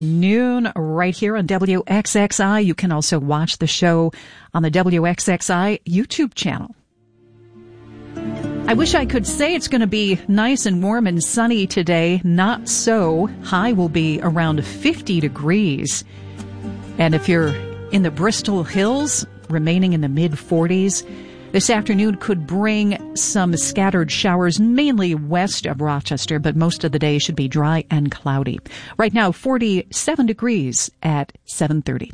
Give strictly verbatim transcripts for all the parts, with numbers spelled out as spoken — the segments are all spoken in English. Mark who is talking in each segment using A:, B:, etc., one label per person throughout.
A: Noon right here on W X X I. You can also watch the show on the W X X I YouTube channel. I wish I could say it's going to be nice and warm and sunny today. Not so. High will be around fifty degrees. And if you're in the Bristol Hills, remaining in the mid forties, this afternoon could bring some scattered showers, mainly west of Rochester, but most of the day should be dry and cloudy. Right now, forty-seven degrees at seven thirty.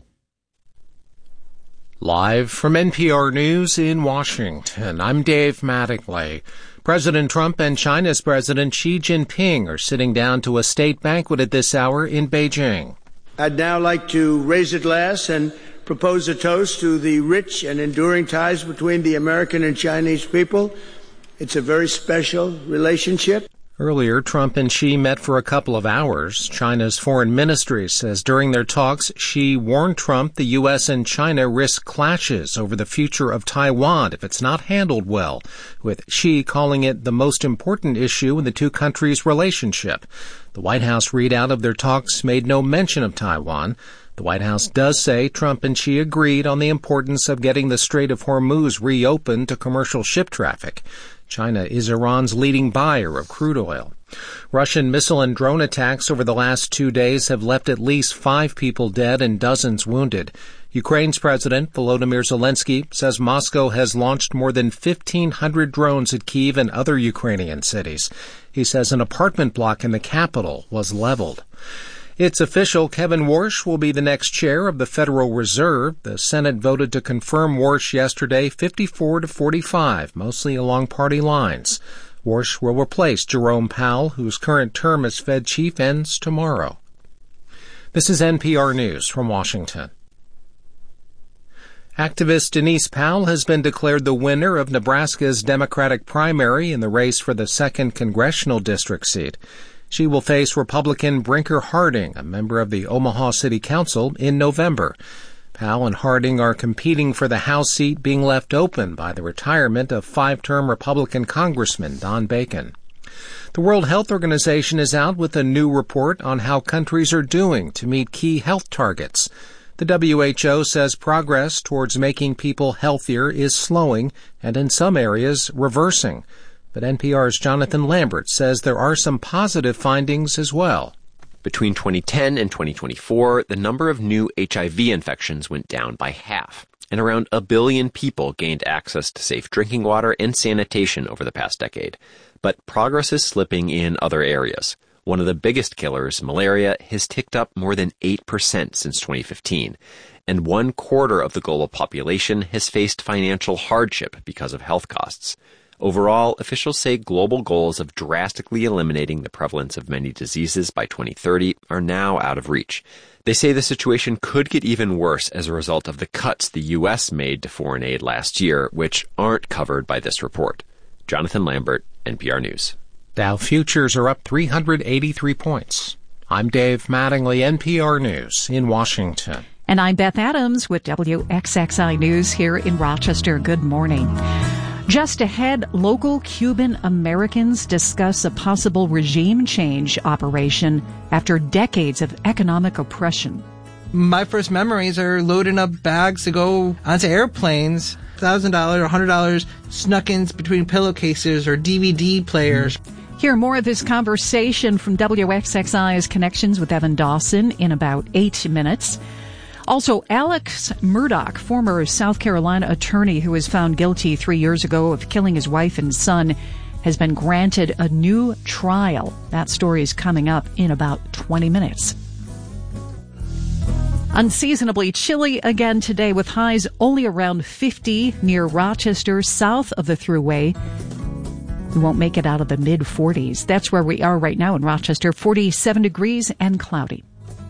B: Live from N P R News in Washington, I'm Dave Mattingly. President Trump and China's President Xi Jinping are sitting down to a state banquet at this hour in Beijing.
C: I'd now like to raise a glass and propose a toast to the rich and enduring ties between the American and Chinese people. It's a very special relationship.
B: Earlier, Trump and Xi met for a couple of hours. China's foreign ministry says during their talks, Xi warned Trump the U S and China risk clashes over the future of Taiwan if it's not handled well, with Xi calling it the most important issue in the two countries' relationship. The White House readout of their talks made no mention of Taiwan. The White House does say Trump and Xi agreed on the importance of getting the Strait of Hormuz reopened to commercial ship traffic. China is Iran's leading buyer of crude oil. Russian missile and drone attacks over the last two days have left at least five people dead and dozens wounded. Ukraine's President Volodymyr Zelensky says Moscow has launched more than fifteen hundred drones at Kyiv and other Ukrainian cities. He says an apartment block in the capital was leveled. It's official. Kevin Warsh will be the next chair of the Federal Reserve. The Senate voted to confirm Warsh yesterday, fifty-four to forty-five, mostly along party lines. Warsh will replace Jerome Powell, whose current term as Fed chief ends tomorrow. This is N P R News from Washington. Activist Denise Powell has been declared the winner of Nebraska's Democratic primary in the race for the second congressional district seat. She will face Republican Brinker Harding, a member of the Omaha City Council, in November. Powell and Harding are competing for the House seat being left open by the retirement of five-term Republican Congressman Don Bacon. The World Health Organization is out with a new report on how countries are doing to meet key health targets. The W H O says progress towards making people healthier is slowing and in some areas reversing. But N P R's Jonathan Lambert says there are some positive findings as well.
D: Between twenty ten and twenty twenty-four, the number of new H I V infections went down by half, and around a billion people gained access to safe drinking water and sanitation over the past decade. But progress is slipping in other areas. One of the biggest killers, malaria, has ticked up more than eight percent since twenty fifteen, and one quarter of the global population has faced financial hardship because of health costs. Overall, officials say global goals of drastically eliminating the prevalence of many diseases by twenty thirty are now out of reach. They say the situation could get even worse as a result of the cuts the U S made to foreign aid last year, which aren't covered by this report. Jonathan Lambert, N P R News.
B: Dow futures are up three hundred eighty-three points. I'm Dave Mattingly, N P R News in Washington.
A: And I'm Beth Adams with W X X I News here in Rochester. Good morning. Just ahead, local Cuban Americans discuss a possible regime change operation after decades of economic oppression.
E: My first memories are loading up bags to go onto airplanes. one thousand dollars or one hundred dollars snuck in between pillowcases or D V D players.
A: Hear more of this conversation from W X X I's Connections with Evan Dawson in about eight minutes. Also, Alex Murdaugh, former South Carolina attorney who was found guilty three years ago of killing his wife and son, has been granted a new trial. That story is coming up in about twenty minutes. Unseasonably chilly again today with highs only around fifty near Rochester, south of the Thruway. We won't make it out of the mid forties. That's where we are right now in Rochester, forty-seven degrees and cloudy.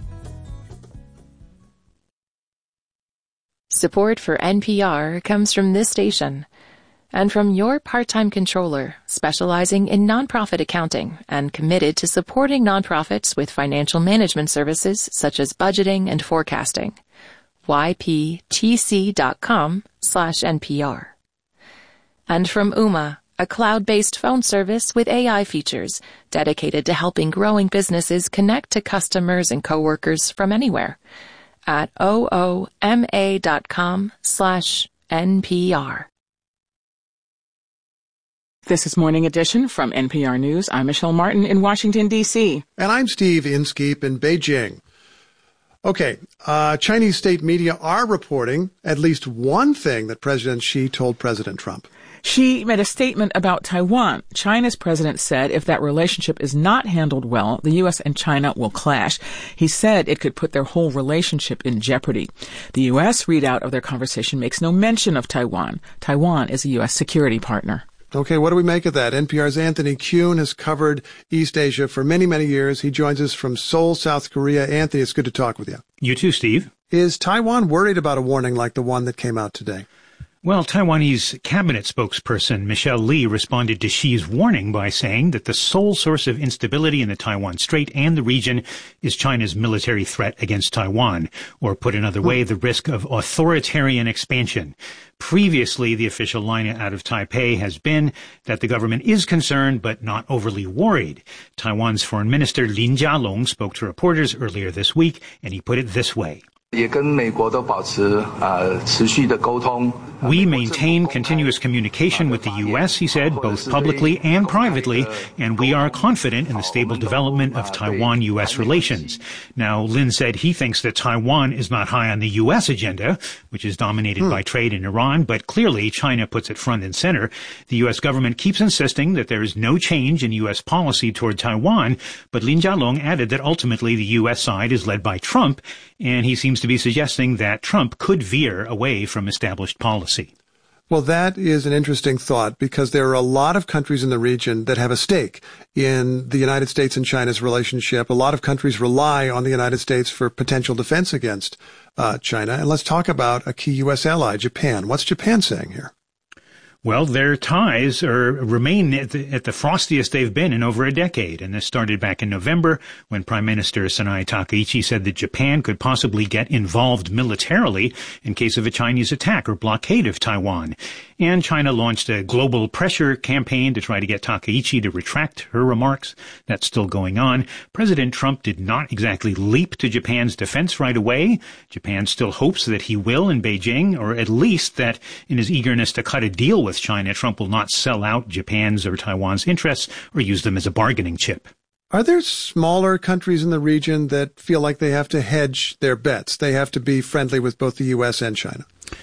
F: Support for N P R comes from this station and from your part-time controller, specializing in nonprofit accounting and committed to supporting nonprofits with financial management services such as budgeting and forecasting. Y P T C dot com slash N P R. And from U M A, a cloud-based phone service with A I features dedicated to helping growing businesses connect to customers and coworkers from anywhere at ooma.com slash NPR.
G: This is Morning Edition from N P R News. I'm Michelle Martin in Washington, D C
H: And I'm Steve Inskeep in Beijing. Okay, uh, Chinese state media are reporting at least one thing that President Xi told President Trump.
G: Xi made a statement about Taiwan. China's president said if that relationship is not handled well, the U S and China will clash. He said it could put their whole relationship in jeopardy. The U S readout of their conversation makes no mention of Taiwan. Taiwan is a U S security partner.
H: Okay, what do we make of that? N P R's Anthony Kuhn has covered East Asia for many, many years. He joins us from Seoul, South Korea. Anthony, it's good to talk with you.
I: You too, Steve.
H: Is Taiwan worried about a warning like the one that came out today?
I: Well, Taiwanese cabinet spokesperson Michelle Lee responded to Xi's warning by saying that the sole source of instability in the Taiwan Strait and the region is China's military threat against Taiwan, or put another way, the risk of authoritarian expansion. Previously, the official line out of Taipei has been that the government is concerned but not overly worried. Taiwan's Foreign Minister Lin Jialong spoke to reporters earlier this week, and he put it this way. We maintain continuous communication with the U S, he said, both publicly and privately, and we are confident in the stable development of Taiwan-U S relations. Now, Lin said he thinks that Taiwan is not high on the U S agenda, which is dominated hmm. by trade in Iran, but clearly China puts it front and center. The U S government keeps insisting that there is no change in U S policy toward Taiwan, but Lin Jialong added that ultimately the U S side is led by Trump, and he seems to be suggesting that Trump could veer away from established policy.
H: Well, that is an interesting thought because there are a lot of countries in the region that have a stake in the United States and China's relationship. A lot of countries rely on the United States for potential defense against uh, China. And let's talk about a key U S ally, Japan. What's Japan saying here?
I: Well, their ties are, remain at the, at the frostiest they've been in over a decade. And this started back in November when Prime Minister Sanae Takaichi said that Japan could possibly get involved militarily in case of a Chinese attack or blockade of Taiwan. And China launched a global pressure campaign to try to get Takaichi to retract her remarks. That's still going on. President Trump did not exactly leap to Japan's defense right away. Japan still hopes that he will in Beijing, or at least that in his eagerness to cut a deal with China, Trump will not sell out Japan's or Taiwan's interests or use them as a bargaining chip.
H: Are there smaller countries in the region that feel like they have to hedge their bets? They have to be friendly with both the U S and China?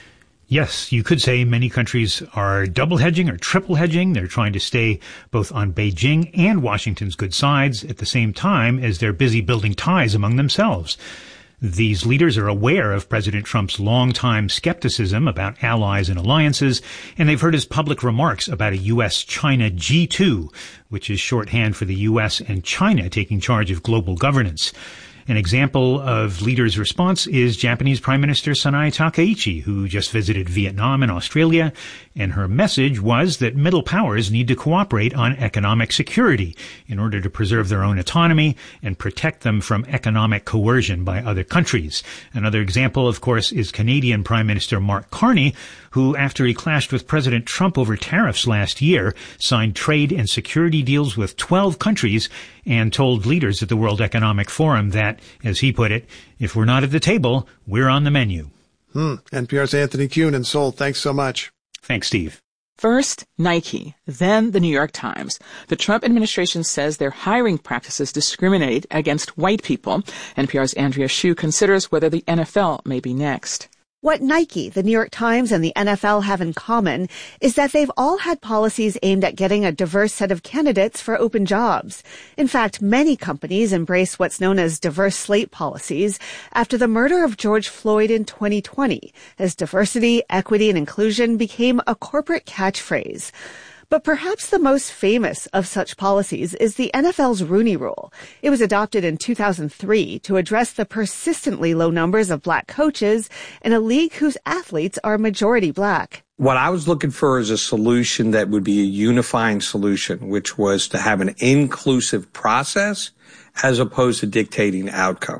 I: Yes, you could say many countries are double hedging or triple hedging. They're trying to stay both on Beijing and Washington's good sides at the same time as they're busy building ties among themselves. These leaders are aware of President Trump's longtime skepticism about allies and alliances, and they've heard his public remarks about a U S China G two, which is shorthand for the U S and China taking charge of global governance. An example of leaders' response is Japanese Prime Minister Sanae Takaichi, who just visited Vietnam and Australia, and her message was that middle powers need to cooperate on economic security in order to preserve their own autonomy and protect them from economic coercion by other countries. Another example, of course, is Canadian Prime Minister Mark Carney, who, after he clashed with President Trump over tariffs last year, signed trade and security deals with twelve countries and told leaders at the World Economic Forum that, as he put it, if we're not at the table, we're on the menu.
H: Hmm. N P R's Anthony Kuhn in Seoul. Thanks so much.
I: Thanks, Steve.
G: First, Nike, then the New York Times. The Trump administration says their hiring practices discriminate against white people. N P R's Andrea Hsu considers whether the N F L may be next.
J: What Nike, the New York Times, and the N F L have in common is that they've all had policies aimed at getting a diverse set of candidates for open jobs. In fact, many companies embrace what's known as diverse slate policies after the murder of George Floyd in twenty twenty, as diversity, equity, and inclusion became a corporate catchphrase. But perhaps the most famous of such policies is the N F L's Rooney Rule. It was adopted in two thousand three to address the persistently low numbers of black coaches in a league whose athletes are majority black.
K: What I was looking for is a solution that would be a unifying solution, which was to have an inclusive process as opposed to dictating outcomes.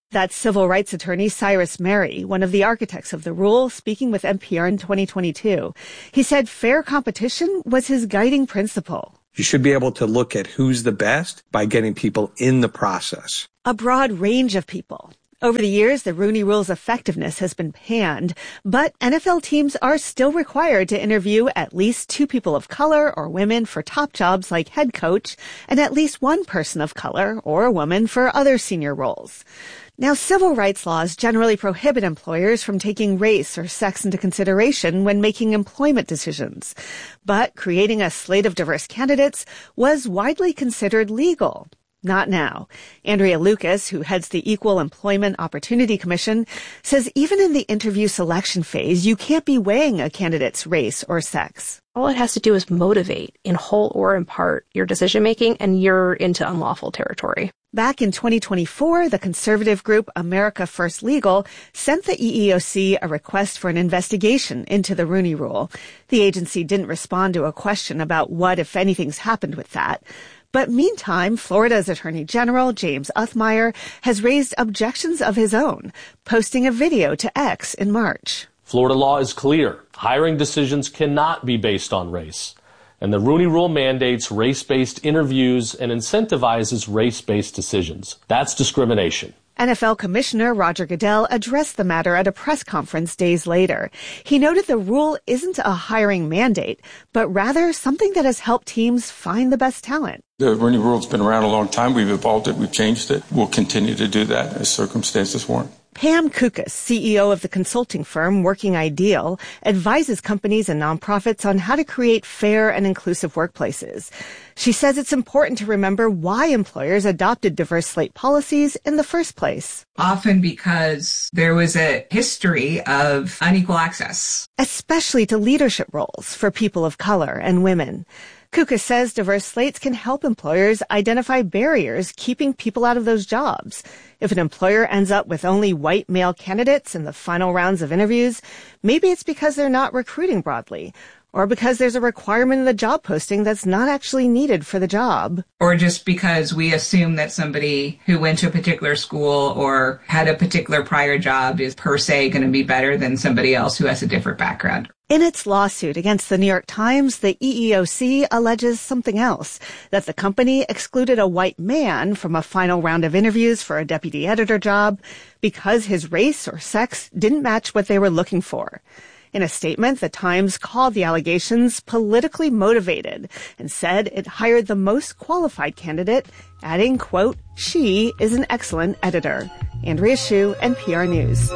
J: That's civil rights attorney Cyrus Mehri, one of the architects of the rule, speaking with N P R in twenty twenty-two. He said fair competition was his guiding principle.
K: You should be able to look at who's the best by getting people in the process.
J: A broad range of people. Over the years, the Rooney Rule's effectiveness has been panned, but N F L teams are still required to interview at least two people of color or women for top jobs like head coach, and at least one person of color or a woman for other senior roles. Now, civil rights laws generally prohibit employers from taking race or sex into consideration when making employment decisions. But creating a slate of diverse candidates was widely considered legal. Not now. Andrea Lucas, who heads the Equal Employment Opportunity Commission, says even in the interview selection phase, you can't be weighing a candidate's race or sex.
L: All it has to do is motivate, in whole or in part, your decision-making, and you're into unlawful territory.
J: Back in twenty twenty-four, the conservative group America First Legal sent the E E O C a request for an investigation into the Rooney Rule. The agency didn't respond to a question about what, if anything's happened with that. But meantime, Florida's Attorney General, James Othmeyer, has raised objections of his own, posting a video to X in March.
M: Florida law is clear. Hiring decisions cannot be based on race. And the Rooney Rule mandates race-based interviews and incentivizes race-based decisions. That's discrimination.
J: N F L Commissioner Roger Goodell addressed the matter at a press conference days later. He noted the rule isn't a hiring mandate, but rather something that has helped teams find the best talent.
N: The Rooney Rule's been around a long time. We've evolved it. We've changed it. We'll continue to do that as circumstances warrant.
J: Pam Kukas, C E O of the consulting firm Working Ideal, advises companies and nonprofits on how to create fair and inclusive workplaces. She says it's important to remember why employers adopted diverse slate policies in the first place.
O: Often because there was a history of unequal access.
J: Especially to leadership roles for people of color and women. Kuka says diverse slates can help employers identify barriers keeping people out of those jobs. If an employer ends up with only white male candidates in the final rounds of interviews, maybe it's because they're not recruiting broadly, or because there's a requirement in the job posting that's not actually needed for the job.
O: Or just because we assume that somebody who went to a particular school or had a particular prior job is per se going to be better than somebody else who has a different background.
J: In its lawsuit against the New York Times, the E E O C alleges something else, that the company excluded a white man from a final round of interviews for a deputy editor job because his race or sex didn't match what they were looking for. In a statement, the Times called the allegations politically motivated and said it hired the most qualified candidate, adding, quote, "She is an excellent editor." Andrea Hsu, N P R News.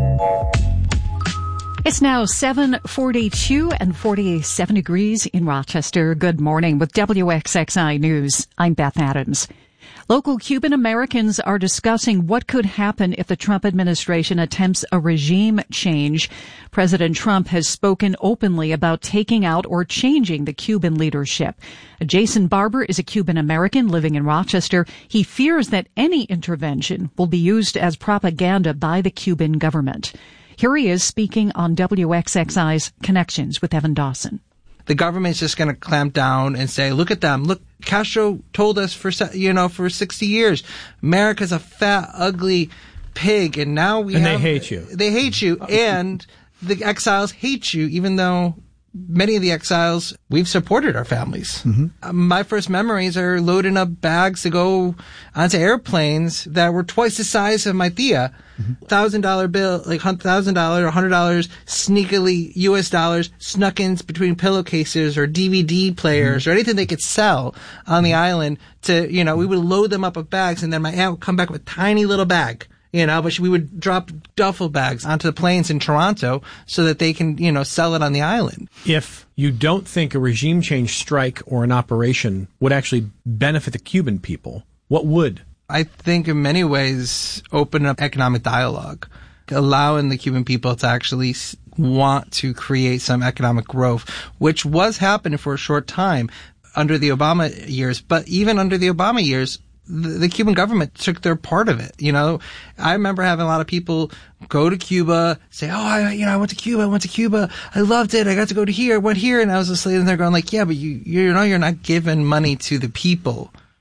A: It's now seven forty-two and forty-seven degrees in Rochester. Good morning with W X X I News. I'm Beth Adams. Local Cuban Americans are discussing what could happen if the Trump administration attempts a regime change. President Trump has spoken openly about taking out or changing the Cuban leadership. Jason Barber is a Cuban American living in Rochester. He fears that any intervention will be used as propaganda by the Cuban government. Here he is speaking on W X X I's Connections with Evan Dawson.
E: The government's just going to clamp down and say, look at them. Look, Castro told us for, you know, for sixty years, America's a fat, ugly pig. And now we
P: and
E: have...
P: And they hate you.
E: They hate you. And the exiles hate you, even though many of the exiles, we've supported our families. Mm-hmm. Uh, my first memories are loading up bags to go onto airplanes that were twice the size of my tia. Mm-hmm. Thousand dollar bill, like thousand dollar or hundred dollars, sneakily U S dollars snuck in between pillowcases or D V D players mm-hmm. or anything they could sell on the island. To you know, we would load them up with bags, and then my aunt would come back with a tiny little bag. You know, but we would drop duffel bags onto the planes in Toronto so that they can, you know, sell it on the island.
P: If you don't think a regime change strike or an operation would actually benefit the Cuban people, what would?
E: I think in many ways open up economic dialogue, allowing the Cuban people to actually want to create some economic growth, which was happening for a short time under the Obama years. But even under the Obama years, the, the Cuban government took their part of it. You know, I remember having a lot of people go to Cuba, say, oh, I, you know, I went to Cuba, I went to Cuba, I loved it, I got to go to here, I went here, and I was just sitting there going like, yeah, but you, you know, you're not giving money to the people.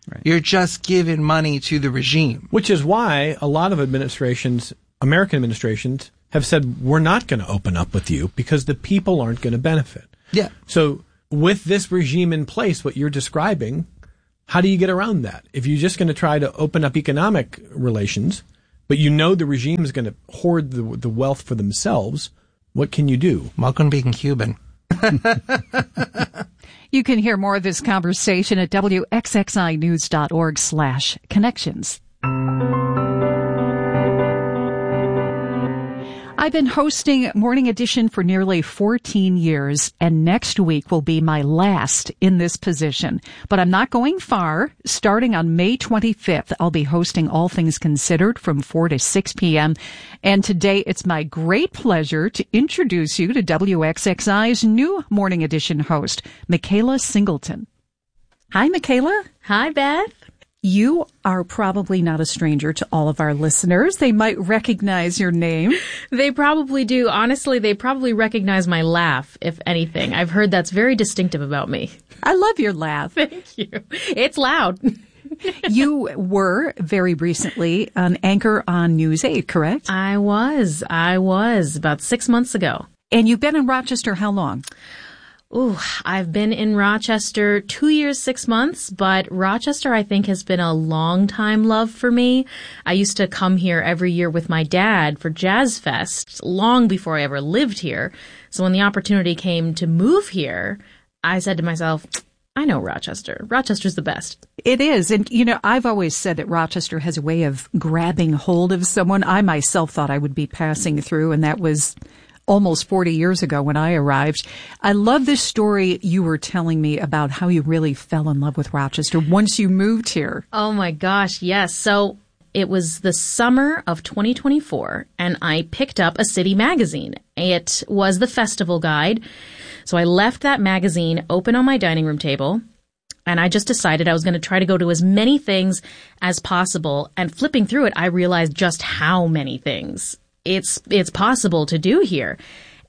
E: Right. You're just giving money to the regime.
P: Which is why a lot of administrations, American administrations, have said, we're not going to open up with you because the people aren't going to benefit.
E: Yeah.
P: So with this regime in place, what you're describing, how do you get around that? If you're just going to try to open up economic relations, but you know the regime is going to hoard the, the wealth for themselves, what can you do?
E: Welcome being Cuban.
A: You can hear more of this conversation at W X X I news dot org slash connections. I've been hosting Morning Edition for nearly fourteen years, and next week will be my last in this position. But I'm not going far. Starting on May twenty-fifth, I'll be hosting All Things Considered from four to six p.m. And today, it's my great pleasure to introduce you to W X X I's new Morning Edition host, Michaela Singleton. Hi, Michaela.
Q: Hi, Beth.
A: You are probably not a stranger to all of our listeners. They might recognize your name.
Q: They probably do. Honestly, they probably recognize my laugh, if anything. I've heard that's very distinctive about me.
A: I love your laugh.
Q: Thank you. It's loud.
A: You were very recently an anchor on News eight, correct?
Q: I was. I was about six months ago.
A: And you've been in Rochester how long?
Q: Ooh, I've been in Rochester two years, six months, but Rochester, I think, has been a long time love for me. I used to come here every year with my dad for Jazz Fest long before I ever lived here. So when the opportunity came to move here, I said to myself, I know Rochester. Rochester's the best.
A: It is. And, you know, I've always said that Rochester has a way of grabbing hold of someone. I myself thought I would be passing through, and that was almost forty years ago when I arrived. I love this story you were telling me about how you really fell in love with Rochester once you moved here.
Q: Oh my gosh, yes. So it was the summer of twenty twenty-four, and I picked up a city magazine. It was the Festival Guide. So I left that magazine open on my dining room table, and I just decided I was going to try to go to as many things as possible. And flipping through it, I realized just how many things it's it's possible to do here.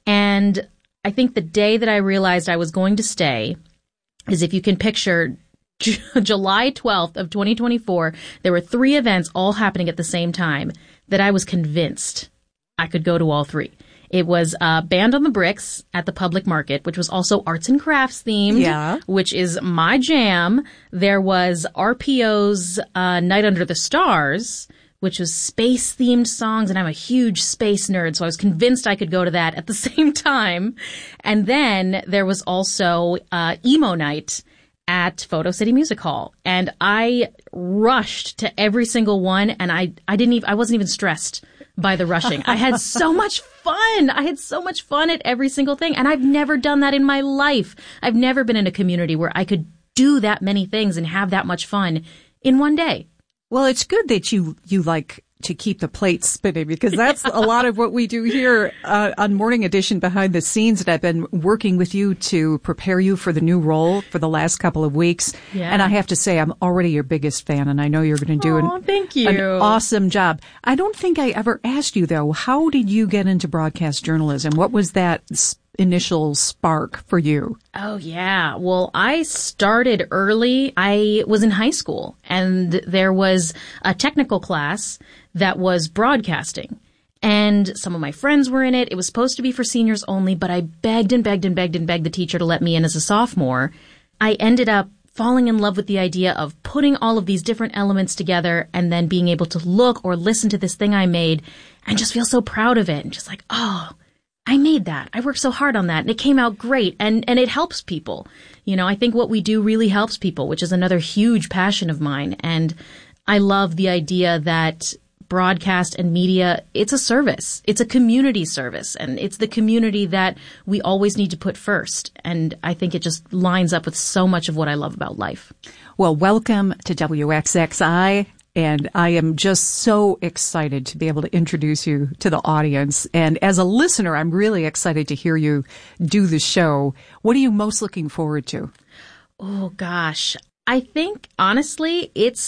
Q: And I think the day that I realized I was going to stay is, if you can picture J- July twelfth of twenty twenty-four, there were three events all happening at the same time that I was convinced I could go to all three. It was uh, Band on the Bricks at the Public Market, which was also arts and crafts themed,
A: yeah.
Q: which is my jam. There was R P O's uh, Night Under the Stars, which was space-themed songs, and I'm a huge space nerd, so I was convinced I could go to that at the same time. And then there was also uh, Emo Night at Photo City Music Hall, and I rushed to every single one, and I, I didn't even, I wasn't even stressed by the rushing. I had so much fun. I had so much fun at every single thing, and I've never done that in my life. I've never been in a community where I could do that many things and have that much fun in one day.
A: Well, it's good that you, you like to keep the plate spinning, because that's a lot of what we do here uh, on Morning Edition behind the scenes. And I've been working with you to prepare you for the new role for the last couple of weeks.
Q: Yeah.
A: And I have to say, I'm already your biggest fan, and I know you're going to do
Q: oh,
A: an,
Q: thank you.
A: an awesome job. I don't think I ever asked you, though, how did you get into broadcast journalism? What was that initial spark for you?
Q: Oh, yeah. Well, I started early. I was in high school, and there was a technical class that was broadcasting. And some of my friends were in it. It was supposed to be for seniors only, but I begged and begged and begged and begged the teacher to let me in as a sophomore. I ended up falling in love with the idea of putting all of these different elements together and then being able to look or listen to this thing I made and just feel so proud of it. And just like, oh, I made that. I worked so hard on that, and it came out great, and, and it helps people. You know, I think what we do really helps people, which is another huge passion of mine. And I love the idea that broadcast and media, it's a service. It's a community service, and it's the community that we always need to put first. And I think it just lines up with so much of what I love about life.
A: Well, welcome to W X X I. And I am just so excited to be able to introduce you to the audience. And as a listener, I'm really excited to hear you do the show. What are you most looking forward to?
Q: Oh, gosh. I think, honestly, it's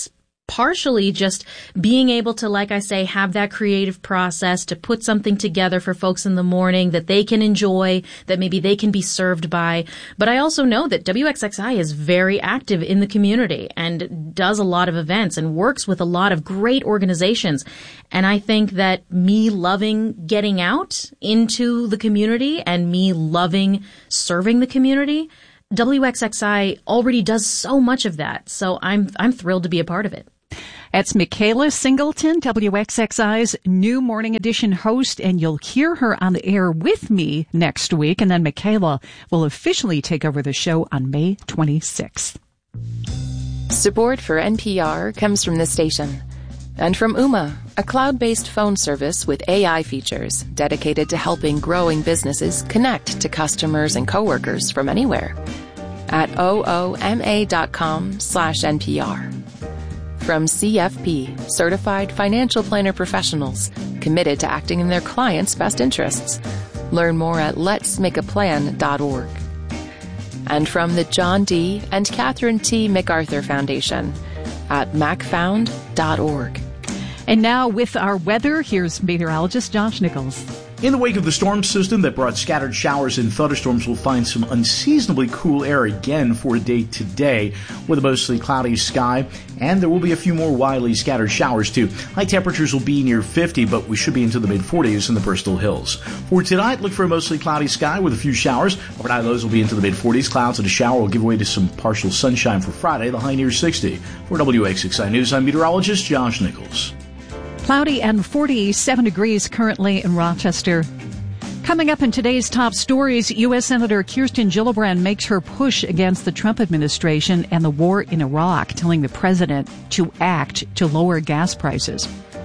Q: partially just being able to, like I say, have that creative process to put something together for folks in the morning that they can enjoy, that maybe they can be served by. But I also know that W X X I is very active in the community and does a lot of events and works with a lot of great organizations. And I think that me loving getting out into the community and me loving serving the community, W X X I already does so much of that. So I'm I'm thrilled to be a part of it.
A: That's Michaela Singleton, W X X I's new Morning Edition host, and you'll hear her on the air with me next week. And then Michaela will officially take over the show on May twenty-sixth.
F: Support for N P R comes from this station and from Ooma, a cloud-based phone service with A I features dedicated to helping growing businesses connect to customers and coworkers from anywhere at ooma.com slash NPR. From C F P, Certified Financial Planner Professionals, committed to acting in their clients' best interests. Learn more at lets make a plan dot org. And from the John D. and Catherine T. MacArthur Foundation at mac found dot org.
A: And now with our weather, here's meteorologist Josh Nichols.
R: In the wake of the storm system that brought scattered showers and thunderstorms, we'll find some unseasonably cool air again for a day today with a mostly cloudy sky, and there will be a few more widely scattered showers too. High temperatures will be near fifty, but we should be into the mid-forties in the Bristol Hills. For tonight, look for a mostly cloudy sky with a few showers. Overnight lows will be into the mid-forties. Clouds and a shower will give way to some partial sunshine for Friday, the high near sixty. For W X X I News, I'm meteorologist Josh Nichols.
A: Cloudy and forty-seven degrees currently in Rochester. Coming up in today's top stories, U S. Senator Kirsten Gillibrand makes her push against the Trump administration and the war in Iraq, telling the president to act to lower gas prices.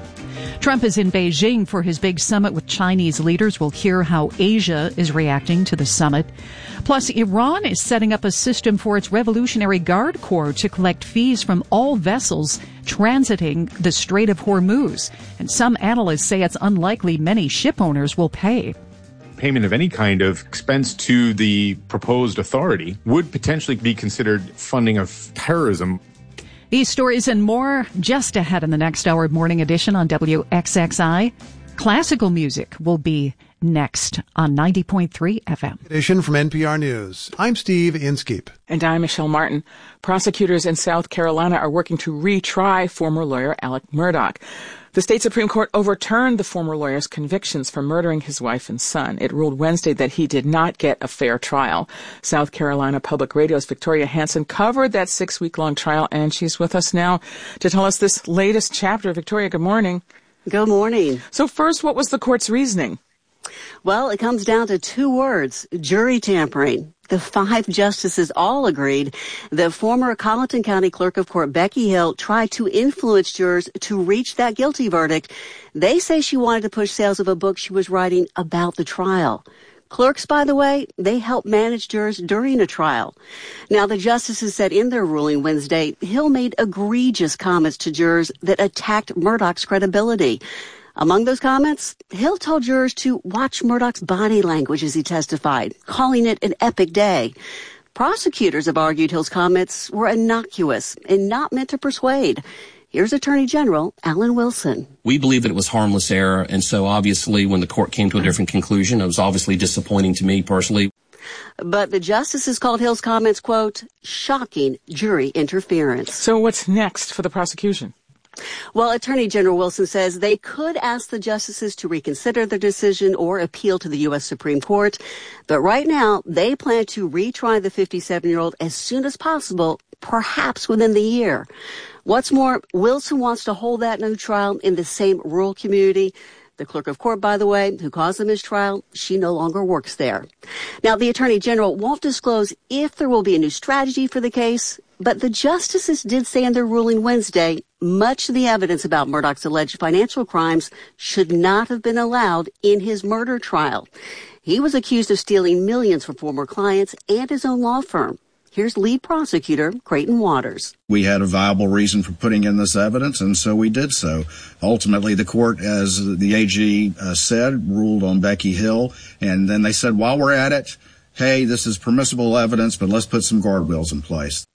A: Trump is in Beijing for his big summit with Chinese leaders. We'll hear how Asia is reacting to the summit. Plus, Iran is setting up a system for its Revolutionary Guard Corps to collect fees from all vessels transiting the Strait of Hormuz. And some analysts say it's unlikely many ship owners will pay.
S: Payment of any kind of expense to the proposed authority would potentially be considered funding of terrorism.
A: These stories and more just ahead in the next hour of Morning Edition on W X X I. Classical music will be next on ninety point three F M.
H: Edition from N P R News. I'm Steve Inskeep.
G: And I'm Michelle Martin. Prosecutors in South Carolina are working to retry former lawyer Alec Murdaugh. The state Supreme Court overturned the former lawyer's convictions for murdering his wife and son. It ruled Wednesday that he did not get a fair trial. South Carolina Public Radio's Victoria Hansen covered that six-week-long trial, and she's with us now to tell us this latest chapter. Victoria, good morning.
T: Good morning.
G: So first, what was the court's reasoning?
T: Well, it comes down to two words, jury tampering. The five justices all agreed that former Colleton County Clerk of Court Becky Hill tried to influence jurors to reach that guilty verdict. They say she wanted to push sales of a book she was writing about the trial. Clerks, by the way, they help manage jurors during a trial. Now, the justices said in their ruling Wednesday, Hill made egregious comments to jurors that attacked Murdaugh's credibility. Among those comments, Hill told jurors to watch Murdaugh's body language as he testified, calling it an epic day. Prosecutors have argued Hill's comments were innocuous and not meant to persuade. Here's Attorney General Alan Wilson.
U: We believe that it was harmless error, and so obviously when the court came to a different conclusion, it was obviously disappointing to me personally.
T: But the justices called Hill's comments, quote, shocking jury interference.
G: So what's next for the prosecution?
T: Well, Attorney General Wilson says they could ask the justices to reconsider their decision or appeal to the U S. Supreme Court. But right now, they plan to retry the fifty-seven-year-old as soon as possible, perhaps within the year. What's more, Wilson wants to hold that new trial in the same rural community. The clerk of court, by the way, who caused the mistrial, she no longer works there. Now, the Attorney General won't disclose if there will be a new strategy for the case, but the justices did say in their ruling Wednesday, much of the evidence about Murdaugh's alleged financial crimes should not have been allowed in his murder trial. He was accused of stealing millions from former clients and his own law firm. Here's lead prosecutor Creighton Waters.
V: We had a viable reason for putting in this evidence, and so we did so. Ultimately, the court, as the A G uh, said, ruled on Becky Hill, and then they said, while we're at it, hey, this is permissible evidence, but let's put some guardrails in place.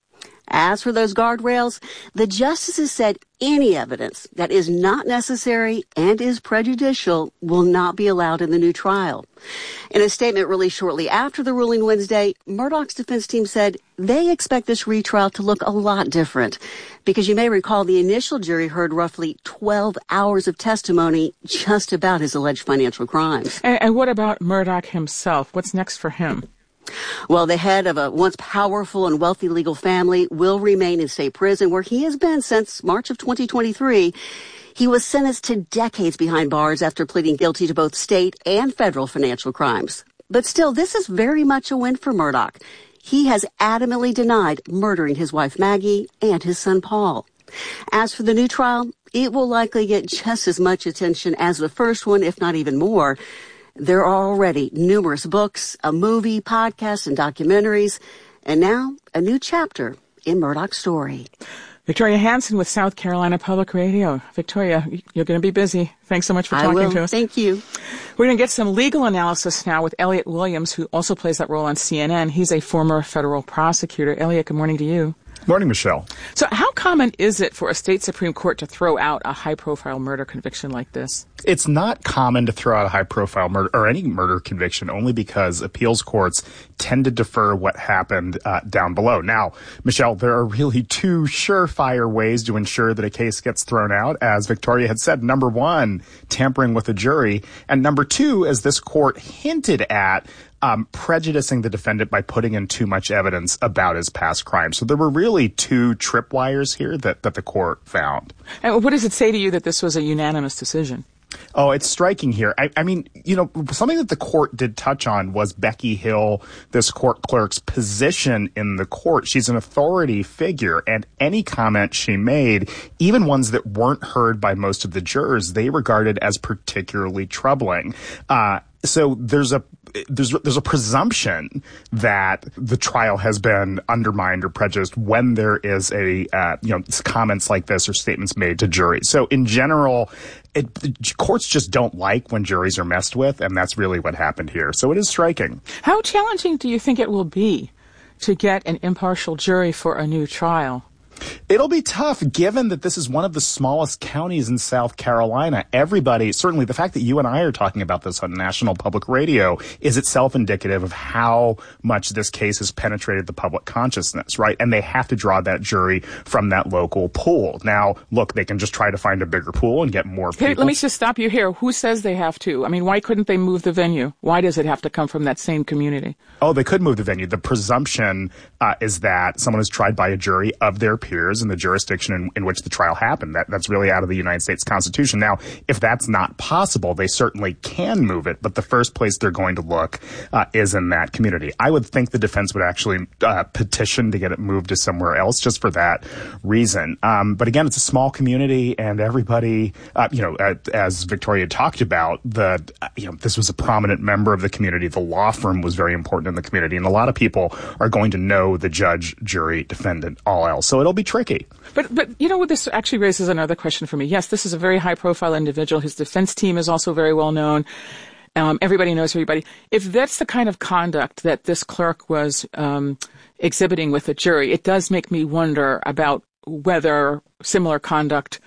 T: As for those guardrails, the justices said any evidence that is not necessary and is prejudicial will not be allowed in the new trial. In a statement released shortly after the ruling Wednesday, Murdoch's defense team said they expect this retrial to look a lot different because you may recall the initial jury heard roughly twelve hours of testimony just about his alleged financial crimes.
G: And, and what about Murdoch himself? What's next for him?
T: Well, the head of a once powerful and wealthy legal family will remain in state prison where he has been since March of twenty twenty-three. He was sentenced to decades behind bars after pleading guilty to both state and federal financial crimes. But still, this is very much a win for Murdoch. He has adamantly denied murdering his wife Maggie and his son Paul. As for the new trial, it will likely get just as much attention as the first one, if not even more. There are already numerous books, a movie, podcasts, and documentaries, and now a new chapter in Murdoch's story.
G: Victoria Hanson with South Carolina Public Radio. Victoria, you're going to be busy. Thanks so much for talking
T: I will.
G: to us.
T: Thank you.
G: We're going to get some legal analysis now with Elliot Williams, who also plays that role on C N N. He's a former federal prosecutor. Elliot, good morning to you.
C: Morning, Michelle.
G: So how common is it for a state Supreme Court to throw out a high-profile murder conviction like this?
C: It's not common to throw out a high-profile murder or any murder conviction only because appeals courts tend to defer what happened uh, down below. Now, Michelle, there are really two surefire ways to ensure that a case gets thrown out. As Victoria had said, number one, tampering with a jury. And number two, as this court hinted at, Um, prejudicing the defendant by putting in too much evidence about his past crimes. So there were really two tripwires here that, that the court found.
G: And what does it say to you that this was a unanimous decision?
C: Oh, it's striking here. I, I mean, you know, something that the court did touch on was Becky Hill, this court clerk's position in the court. She's an authority figure, and any comment she made, even ones that weren't heard by most of the jurors, they regarded as particularly troubling. Uh, so there's a there's there's a presumption that the trial has been undermined or prejudiced when there is a uh, you know comments like this or statements made to juries. So in general, it, courts just don't like when juries are messed with, and that's really what happened here. So it is striking.
G: How challenging do you think it will be to get an impartial jury for a new trial?
C: It'll be tough given that this is one of the smallest counties in South Carolina. Everybody, certainly the fact that you and I are talking about this on national public radio is itself indicative of how much this case has penetrated the public consciousness, right? And they have to draw that jury from that local pool. Now, look, they can just try to find a bigger pool and get more people.
G: Hey, let me just stop you here. Who says they have to? I mean, why couldn't they move the venue? Why does it have to come from that same community?
C: Oh, they could move the venue. The presumption uh, is that someone is tried by a jury of their peers in the jurisdiction in, in which the trial happened. That, that's really out of the United States Constitution. Now, if that's not possible, they certainly can move it, but the first place they're going to look uh, is in that community. I would think the defense would actually uh, petition to get it moved to somewhere else just for that reason. Um, but again, it's a small community, and everybody, uh, you know, uh, as Victoria talked about, the uh, you know, this was a prominent member of the community. The law firm was very important in the community, and a lot of people are going to know the judge, jury, defendant, all else. So it'll be tricky.
G: But, but you know, this actually raises another question for me. Yes, this is a very high-profile individual. His defense team is also very well known. Um, everybody knows everybody. If that's the kind of conduct that this clerk was um, exhibiting with a jury, it does make me wonder about whether similar conduct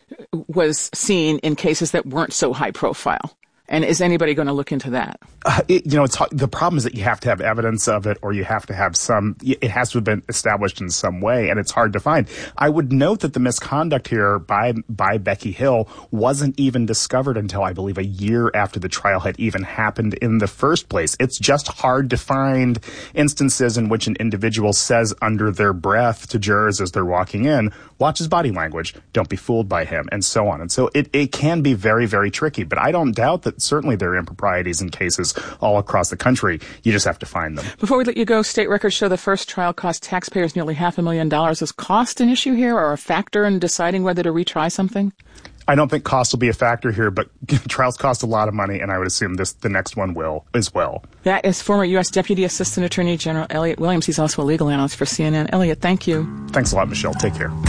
G: was seen in cases that weren't so high-profile. And is anybody going to look into that?
C: Uh, it, you know, it's the problem is that you have to have evidence of it, or you have to have some. It has to have been established in some way, and it's hard to find. I would note that the misconduct here by by Becky Hill wasn't even discovered until I believe a year after the trial had even happened in the first place. It's just hard to find instances in which an individual says under their breath to jurors as they're walking in, "Watch his body language. Don't be fooled by him," and so on. And so it it can be very, very tricky. But I don't doubt that certainly there are improprieties in cases all across the country. You just have to find them.
G: Before we let you go, state records show the first trial cost taxpayers nearly half a million dollars. Is cost an issue here or a factor in deciding whether to retry something?
C: I don't think cost will be a factor here, but trials cost a lot of money, and I would assume this the next one will as well.
G: That is former U S Deputy Assistant Attorney General Elliot Williams. He's also a legal analyst for C N N. Elliot, thank you.
C: Thanks a lot, Michelle. Take care.